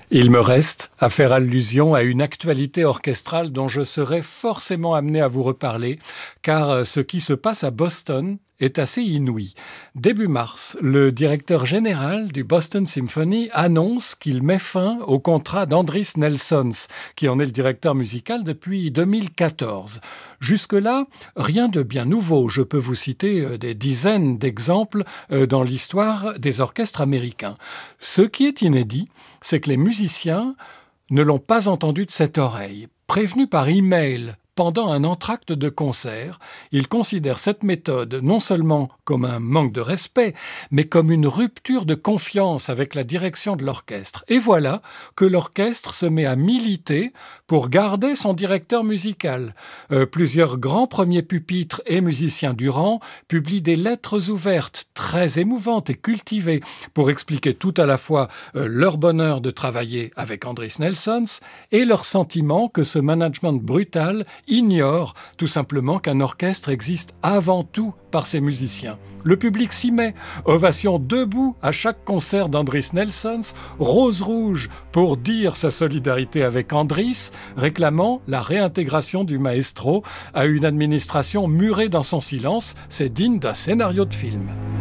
Il me reste à faire allusion à une actualité orchestrale dont je serai forcément amené à vous reparler, car ce qui se passe à Boston est assez inouï. Début mars, le directeur général du Boston Symphony annonce qu'il met fin au contrat d'Andris Nelsons, qui en est le directeur musical depuis 2014. Jusque-là, rien de bien nouveau. Je peux vous citer des dizaines d'exemples dans l'histoire des orchestres américains. Ce qui est inédit, c'est que les musiciens ne l'ont pas entendu de cette oreille. Prévenus par email pendant un entracte de concert, ils considèrent cette méthode non seulement comme un manque de respect, mais comme une rupture de confiance avec la direction de l'orchestre. Et voilà que l'orchestre se met à militer pour garder son directeur musical. Plusieurs grands premiers pupitres et musiciens du rang publient des lettres ouvertes, très émouvantes et cultivées, pour expliquer tout à la fois leur bonheur de travailler avec Andris Nelsons et leur sentiment que ce management brutal ignore tout simplement qu'un orchestre existe avant tout par ses musiciens. Le public s'y met, ovation debout à chaque concert d'Andris Nelsons, rose rouge pour dire sa solidarité avec Andris, réclamant la réintégration du maestro à une administration murée dans son silence. C'est digne d'un scénario de film.